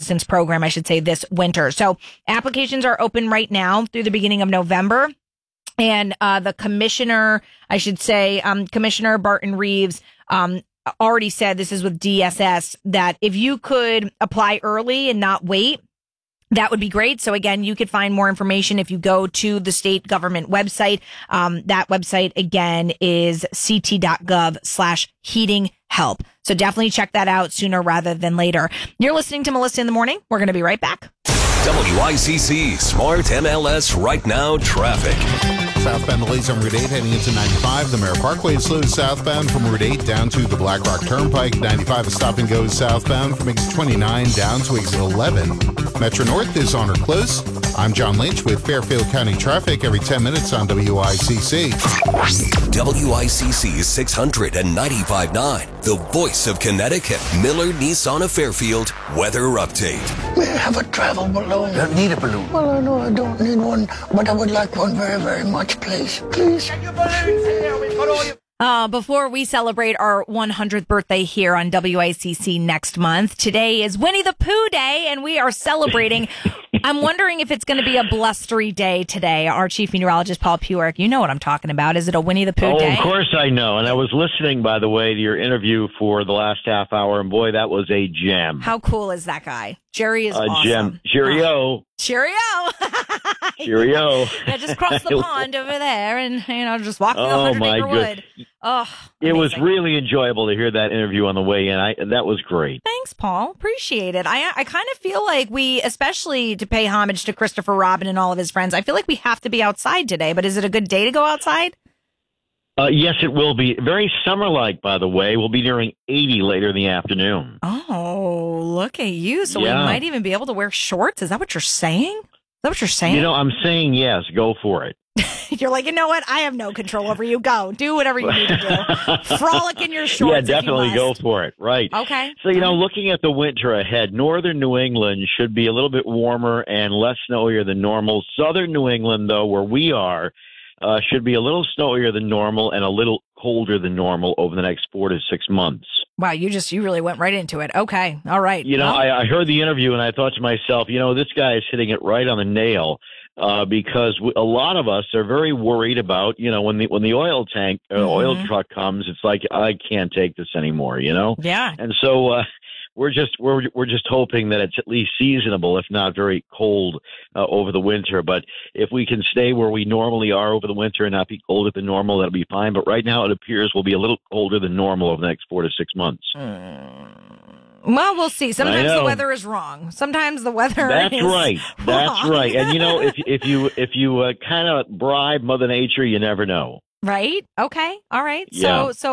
assistance program, I should say, this winter. So applications are open right now through the beginning of November. And the commissioner, I should say, Commissioner Barton Reeves, already said, this is with DSS, that if you could apply early and not wait, that would be great. So again, you could find more information if you go to the state government website. That website again is ct.gov/heating help. So definitely check that out sooner rather than later. You're listening to Melissa in the Morning. We're going to be right back. WICC Smart MLS Right Now traffic. Southbound delays on Route 8 heading into 95. The Merritt Parkway is slow southbound from Route 8 down to the Black Rock Turnpike. 95 is stop and goes southbound from exit 29 down to exit 11. Metro North is on or close. I'm John Lynch with Fairfield County traffic every 10 minutes on WICC. WICC 695.9, the voice of Connecticut. Miller Nissan of Fairfield weather update. May I have a travel balloon? You don't need a balloon. Well, no, I don't need one, but I would like one very, very much, please. Please. Get your balloons here. We've got all your... Before we celebrate our 100th birthday here on WICC next month, today is Winnie the Pooh Day, and we are celebrating. I'm wondering if it's going to be a blustery day today. Our chief meteorologist, Paul Pewerick, you know what I'm talking about. Is it a Winnie the Pooh Day? Oh, of course I know. And I was listening, by the way, to your interview for the last half hour, and boy, that was a gem. How cool is that guy? Jerry is awesome. Gem. Cheerio. Cheerio. Cheerio. Yeah, just cross the pond over there and, just walk through the 100-acre wood. Oh, it was really enjoyable to hear that interview on the way in. That was great. Thanks, Paul. Appreciate it. I kind of feel like we, especially to pay homage to Christopher Robin and all of his friends, I feel like we have to be outside today. But is it a good day to go outside? Yes, it will be. Very summer-like, by the way. We'll be nearing 80 later in the afternoon. Oh, look at you. So we might even be able to wear shorts? Is that what you're saying? I'm saying yes. Go for it. You're like, you know what? I have no control over you. Go. Do whatever you need to do. Frolic in your shorts. Yeah, definitely go for it. Right. Okay. So, looking at the winter ahead, northern New England should be a little bit warmer and less snowier than normal. Southern New England, though, where we are, should be a little snowier than normal and a little colder than normal over the next 4 to 6 months. Wow, you really went right into it. Okay, all right. I heard the interview and I thought to myself, this guy is hitting it right on the nail because a lot of us are very worried about, when the oil tank, oil truck comes, it's like, I can't take this anymore, Yeah. And so we're just hoping that it's at least seasonable, if not very cold over the winter. But if we can stay where we normally are over the winter and not be colder than normal, that'll be fine. But right now it appears we'll be a little colder than normal over the next 4 to 6 months. Well, we'll see. Sometimes the weather is wrong. Sometimes the weather That's is right. wrong. That's right. And if you kind of bribe Mother Nature, you never know. Right. Okay. All right. Yeah. So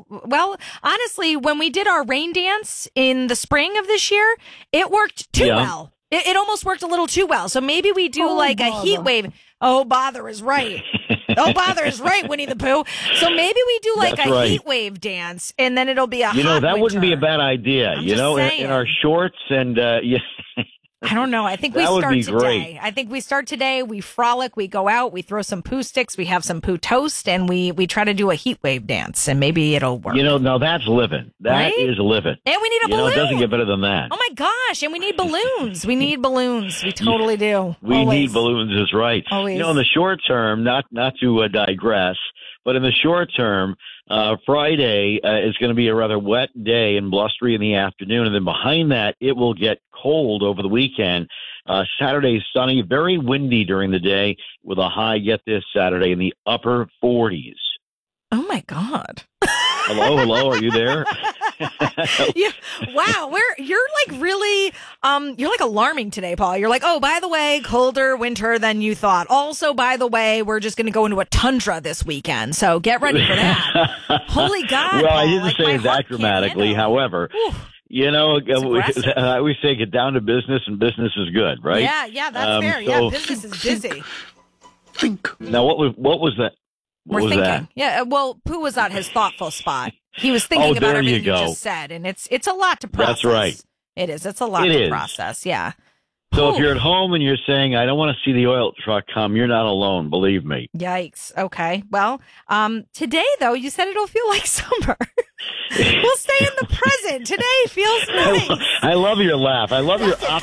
honestly, when we did our rain dance in the spring of this year, it worked too well. It almost worked a little too well. So maybe we do a heat wave. Oh, bother is right. Oh, bother is right, Winnie the Pooh. So maybe we do heat wave dance, and then it'll be a hot that winter. wouldn't be a bad idea. I'm just saying. In our shorts and I don't know. I think we start today. I think we start today. We frolic. We go out. We throw some poo sticks. We have some poo toast, and we try to do a heat wave dance, and maybe it'll work. Now that's living. That is living. And we need a balloon. It doesn't get better than that. Oh my gosh! And we need balloons. We need balloons. We totally do. We need balloons. Is right. Always. In the short term, not to digress, but in the short term, Friday is going to be a rather wet day and blustery in the afternoon. And then behind that, it will get cold over the weekend. Saturday, sunny, very windy during the day with a high, get this, Saturday in the upper 40s. Oh, my God. Hello, are you there? Yeah. Wow, you're really you're alarming today, Paul. You're like, oh, by the way, colder winter than you thought. Also, by the way, we're just going to go into a tundra this weekend, so get ready for that. Holy God! Well, Paul, I didn't say it that dramatically. However, I always say get down to business, and business is good, right? Yeah, that's fair. Yeah, business is busy. Think. Now, what was that? What was thinking. that? Yeah, well, Pooh was at his thoughtful spot. He was thinking about everything you just said, and it's a lot to process. That's right. It is. It's a lot to process. Yeah. So if you're at home and you're saying, I don't want to see the oil truck come, you're not alone, believe me. Yikes. Okay. Well, today, though, you said it'll feel like summer. We'll stay in the present. Today feels nice. I love your laugh. I love your